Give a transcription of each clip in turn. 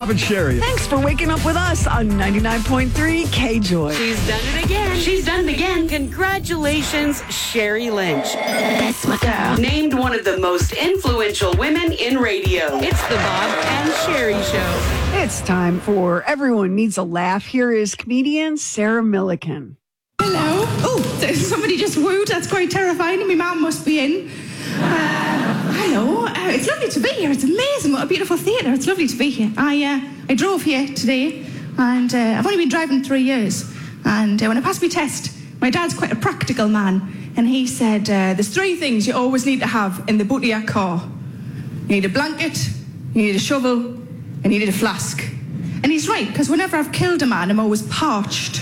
Bob and Sherry. Thanks for waking up with us on 99.3 K-Joy. She's done it again. She's done it again. Congratulations, Sherry Lynch. That's my girl. Named one of the most influential women in radio. It's the Bob and Sherry Show. It's time for Everyone Needs a Laugh. Here is comedian Sarah Millican. Hello. Oh, somebody just wooed. That's quite terrifying. My mum must be in. Hello. It's lovely to be here. It's amazing. What a beautiful theatre. It's lovely to be here. I drove here today, and I've only been driving 3 years. And when I passed my test, my dad's quite a practical man, and he said, there's 3 things you always need to have in the boot of your car. You need a blanket, you need a shovel, and you need a flask. And he's right, because whenever I've killed a man, I'm always parched.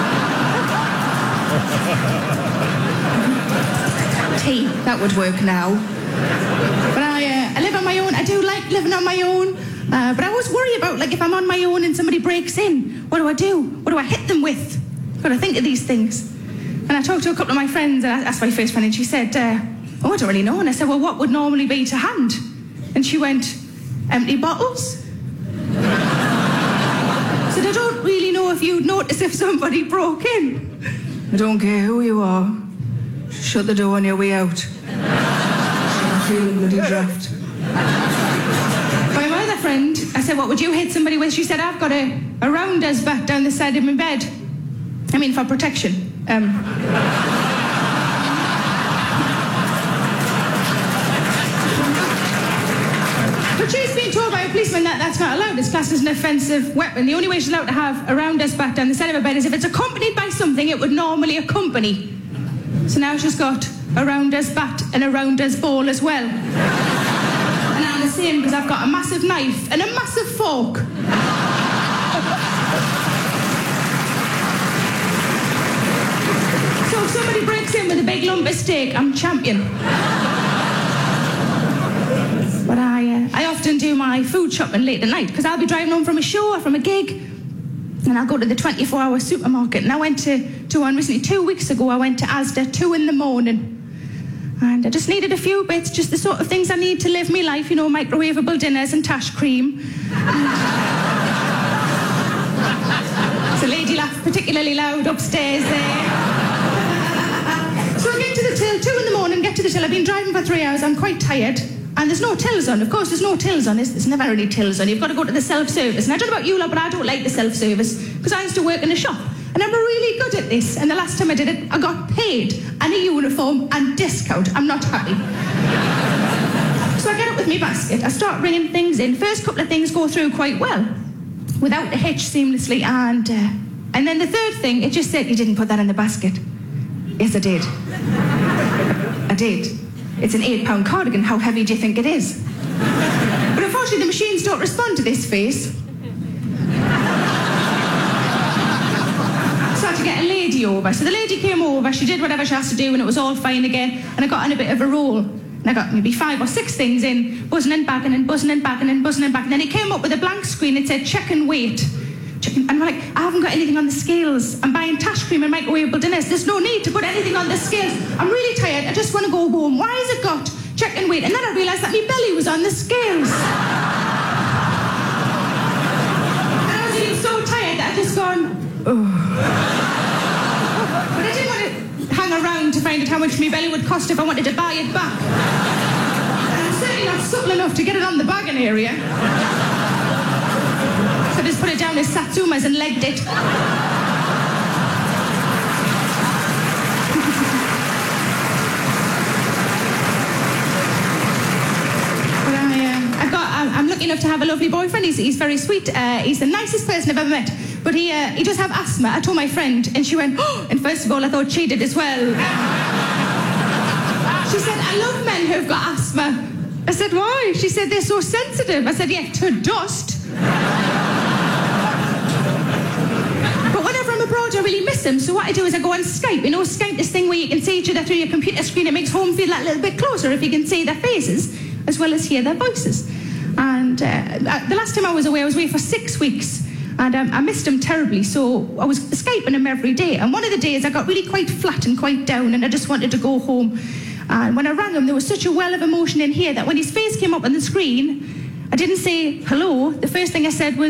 Tea, that would work now. But I live on my own. I do like living on my own. But I always worry about, like, if I'm on my own and somebody breaks in, what do I do? What do I hit them with? I've got to think of these things. And I talked to a couple of my friends, and I asked my first friend, and she said, I don't really know. And I said, well, what would normally be to hand? And she went, empty bottles. I said, I don't really know if you'd notice if somebody broke in. I don't care who you are. Shut the door on your way out. I'm feeling bloody draft. By my other friend, I said, what would you hit somebody with? She said, I've got a rounders back down the side of my bed. I mean, for protection. But she's been told by a policeman that that's not allowed. It's classed as an offensive weapon. The only way she's allowed to have a rounders back down the side of her bed is if it's accompanied by something it would normally accompany. So now she's got a rounders bat and a rounders ball as well. And I'm the same because I've got a massive knife and a massive fork. So if somebody breaks in with a big lump of steak, I'm champion. But I often do my food shopping late at night because I'll be driving home from a show or from a gig, and I'll go to the 24-hour supermarket. And I went to one recently. 2 weeks ago, I went to Asda 2 in the morning. And I just needed a few bits, just the sort of things I need to live my life, you know, microwavable dinners and tash cream. There's a lady laughed particularly loud upstairs there. So I get to the till, 2 in the morning, get to the till. I've been driving for 3 hours. I'm quite tired. And there's no tills on. Of course, there's no tills on. There's never any tills on. You've got to go to the self-service. And I don't know about you lot, but I don't like the self-service because I used to work in a shop. And I'm really good at this. And the last time I did it, I got paid and a uniform and discount. I'm not happy. So I get up with my basket. I start bringing things in. First couple of things go through quite well, without a hitch, seamlessly. And then the third thing, it just said, you didn't put that in the basket. Yes, I did. I did. It's an £8 cardigan. How heavy do you think it is? But unfortunately, the machines don't respond to this face. So I had to get a lady over. So the lady came over, she did whatever she has to do, and it was all fine again. And I got on a bit of a roll. And I got maybe 5 or 6 things in, buzzing and bagging and buzzing and bagging and buzzing and bagging. And then it came up with a blank screen. It said, check and wait. And I'm like, I haven't got anything on the scales. I'm buying tash cream and microwavable dinners. There's no need to put anything on the scales. I'm really tired. I just want to go home. Why has it got check and wait? And then I realised that my belly was on the scales. And I was feeling so tired that I just gone, oh. But I didn't want to hang around to find out how much my belly would cost if I wanted to buy it back. And I'm certainly not supple enough to get it on the bagging area. So I just put it down as Satsumas and legged it. But I'm lucky enough to have a lovely boyfriend. He's very sweet. He's the nicest person I've ever met. But he does have asthma. I told my friend, and she went, oh, and first of all, I thought she did as well. She said, I love men who've got asthma. I said, why? She said, they're so sensitive. I said, yeah, to dust. I really miss them, so what I do is I go on Skype. You know, Skype, this thing where you can see each other through your computer screen. It makes home feel that little bit closer if you can see their faces as well as hear their voices. And the last time I was away for 6 weeks, and I missed them terribly, so I was Skyping them every day. And one of the days I got really quite flat and quite down, and I just wanted to go home. And when I rang him, there was such a well of emotion in here that when his face came up on the screen, I didn't say hello. The first thing I said was,